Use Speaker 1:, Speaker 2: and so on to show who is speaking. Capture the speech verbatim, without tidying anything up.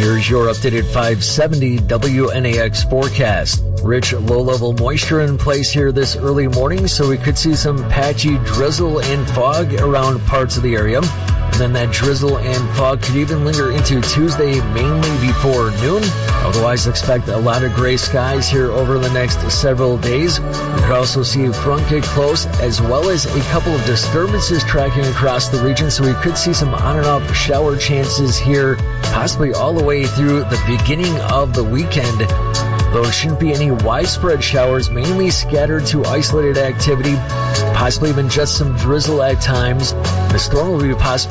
Speaker 1: Here's your updated five seventy W N A X forecast. Rich low-level moisture in place here this early morning, so we could see some patchy drizzle and fog around parts of the area. And then that drizzle and fog could even linger into Tuesday, mainly before noon. Otherwise, expect a lot of gray skies here over the next several days. We could also see a front get close, as well as a couple of disturbances tracking across the region, so we could see some on and off shower chances here, possibly all the way through the beginning of the weekend. Though it shouldn't be any widespread showers, mainly scattered to isolated activity, possibly even just some drizzle at times. The storm will be possible